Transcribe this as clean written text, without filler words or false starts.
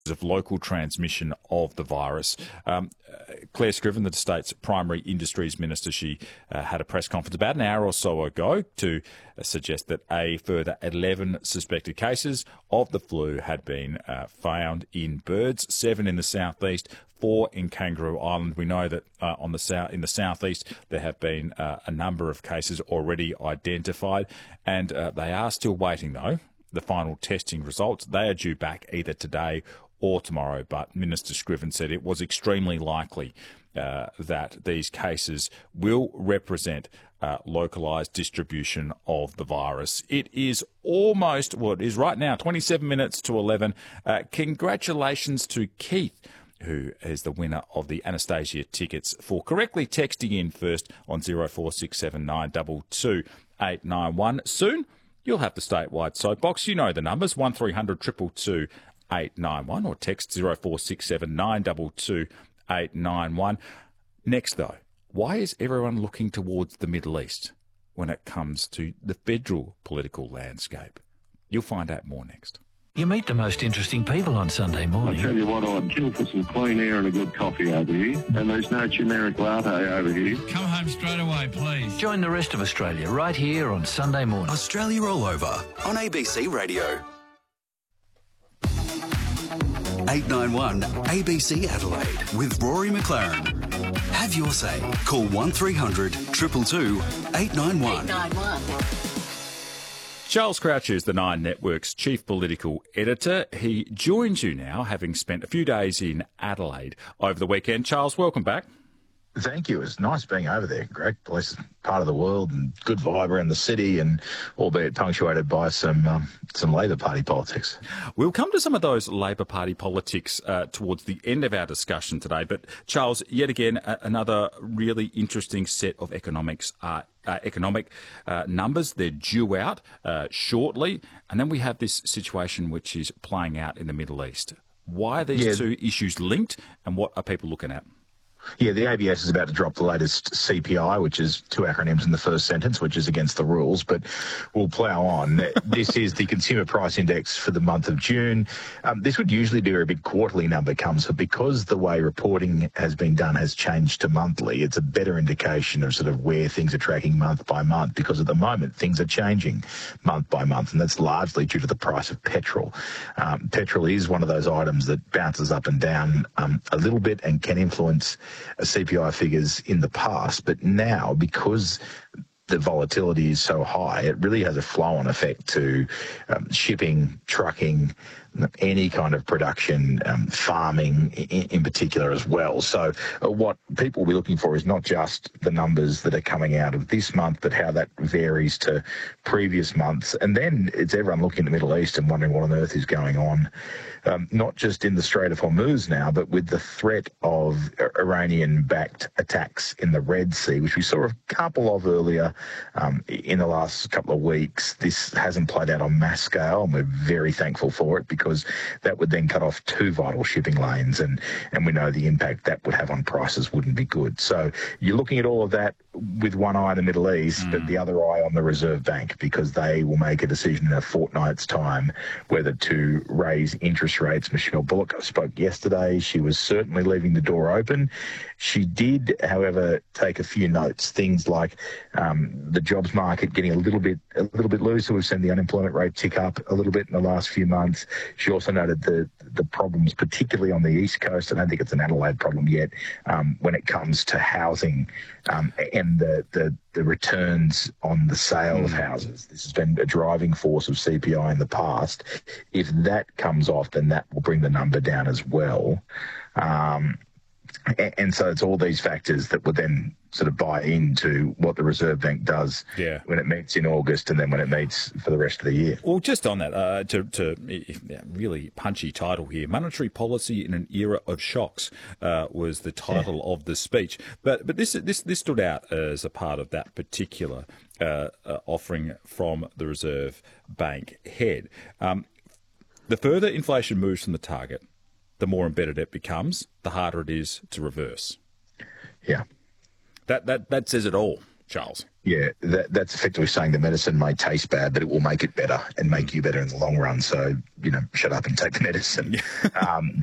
of local transmission of the virus. Claire Scriven, the state's primary industries minister, she had a press conference about an hour or so ago to suggest that a further 11 suspected cases of the flu had been found in birds, 7 in the southeast, 4 in Kangaroo Island. We know that in the southeast there have been a number of cases already identified, and they are still waiting, though, the final testing results. They are due back either today or tomorrow, but Minister Scriven said it was extremely likely that these cases will represent localised distribution of the virus. It is almost, well, it is right now, 27 minutes to 11. Congratulations to Keith, who is the winner of the Anastasia tickets, for correctly texting in first on 0467 891. Soon, you'll have the statewide soapbox. You know the numbers, 1300 222 891, or text 0467 891. Next, though, why is everyone looking towards the Middle East when it comes to the federal political landscape? You'll find out more next. You meet the most interesting people on Sunday morning. I tell you what, I'd kill for some clean air and a good coffee over here, and there's no generic latte over here. Come home straight away, please. Join the rest of Australia right here on Sunday morning. Australia Rollover on ABC Radio. 891 ABC Adelaide with Rory McLaren. Have your say. Call 1300 222 891. Charles Croucher is the Nine Network's chief political editor. He joins you now, having spent a few days in Adelaide over the weekend. Charles, welcome back. Thank you. It's nice being over there. Great place, part of the world, and good vibe around the city, and albeit punctuated by some Labor Party politics. We'll come to some of those Labor Party politics towards the end of our discussion today. But Charles, yet again, another really interesting set of economic numbers. They're due out shortly, and then we have this situation which is playing out in the Middle East. Why are these two issues linked, and what are people looking at? Yeah, the ABS is about to drop the latest CPI, which is 2 acronyms in the first sentence, which is against the rules, but we'll plough on. This is the Consumer Price Index for the month of June. This would usually be where a big quarterly number comes, but because the way reporting has been done has changed to monthly, it's a better indication of sort of where things are tracking month by month, because at the moment things are changing month by month, and that's largely due to the price of petrol. Petrol is one of those items that bounces up and down a little bit and can influence CPI figures in the past, but now, because the volatility is so high, it really has a flow-on effect to shipping, trucking, any kind of production, farming in particular as well. So what people will be looking for is not just the numbers that are coming out of this month, but how that varies to previous months. And then it's everyone looking at the Middle East and wondering what on earth is going on, not just in the Strait of Hormuz now, but with the threat of Iranian-backed attacks in the Red Sea, which we saw a couple of earlier in the last couple of weeks. This hasn't played out on mass scale, and we're very thankful for it, because that would then cut off 2 vital shipping lanes, and we know the impact that would have on prices wouldn't be good. So you're looking at all of that with one eye in the Middle East, but the other eye on the Reserve Bank, because they will make a decision in a fortnight's time whether to raise interest rates. Michelle Bullock spoke yesterday. She was certainly leaving the door open. She did, however, take a few notes, things like the jobs market getting a little bit looser. We've seen the unemployment rate tick up a little bit in the last few months. She also noted the problems, particularly on the East Coast. I don't think it's an Adelaide problem yet, when it comes to housing and the returns on the sale of houses. This has been a driving force of CPI in the past. If that comes off, then that will bring the number down as well. And so it's all these factors that would then sort of buy into what the Reserve Bank does when it meets in August, and then when it meets for the rest of the year. Well, just on that, to really punchy title here, Monetary Policy in an Era of Shocks was the title of the speech. But this stood out as a part of that particular offering from the Reserve Bank head. The further inflation moves from the target, the more embedded it becomes, the harder it is to reverse. Yeah. That says it all, Charles. Yeah, that's effectively saying the medicine may taste bad, but it will make it better and make you better in the long run. So, shut up and take the medicine.